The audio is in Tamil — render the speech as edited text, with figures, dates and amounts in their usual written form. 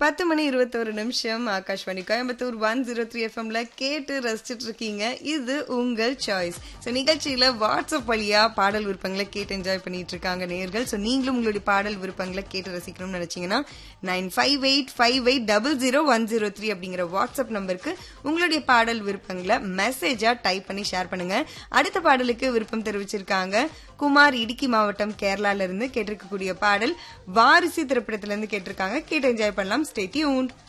10 மணி 21 நிமிஷம் ஆகாஷ்வாணி கோயம்புத்தூர் 103 எஃப்எம்ல கேட்டு ரசிச்சிட்டு இருக்கீங்க. இது உங்கள் சாய்ஸ். ஸோ நிகழ்ச்சியில வாட்ஸ்அப் வழியா பாடல் விருப்பங்களை கேட்டு என்ஜாய் பண்ணிட்டு இருக்காங்க நேயர்கள். ஸோ நீங்களும் உங்களுடைய பாடல் விருப்பங்களை கேட்டு ரசிக்கணும்னு நினைச்சீங்கன்னா 9585800103 அப்படிங்கிற வாட்ஸ்அப் நம்பருக்கு உங்களுடைய பாடல் விருப்பங்களை மெசேஜா டைப் பண்ணி ஷேர் பண்ணுங்க. அடுத்த பாடலுக்கு விருப்பம் தெரிவிச்சிருக்காங்க குமார், இடுக்கி மாவட்டம், கேரளால இருந்து. கேட்டிருக்கக்கூடிய பாடல் வாரிசு திரைப்படத்துல இருந்து கேட்டிருக்காங்க. கேட்டு என்ஜாய் பண்ணலாம். Stay tuned.